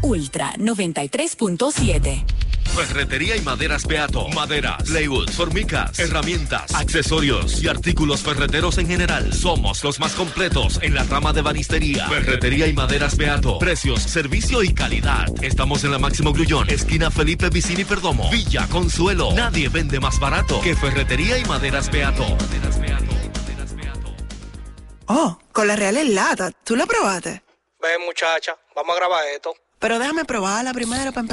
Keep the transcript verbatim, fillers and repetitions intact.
Ultra noventa y tres punto siete. Ferretería y maderas Beato. Maderas, plywood, formicas, herramientas, accesorios y artículos ferreteros en general. Somos los más completos en la rama de banistería. Ferretería y maderas Beato. Precios, servicio y calidad. Estamos en la Máximo Grullón, esquina Felipe Vicini Perdomo, Villa Consuelo. Nadie vende más barato que Ferretería y maderas Beato. Maderas Beato. Maderas Beato. Oh, con la Real en lata. ¿Tú la probaste? Ven, muchacha, vamos a grabar esto. Pero déjame probarla primero para